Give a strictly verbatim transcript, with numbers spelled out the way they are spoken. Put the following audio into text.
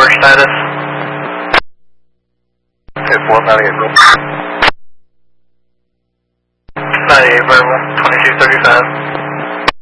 Tower status. It's one ninety-eight, bro. ninety-eight, verbal, twenty-two thirty-five.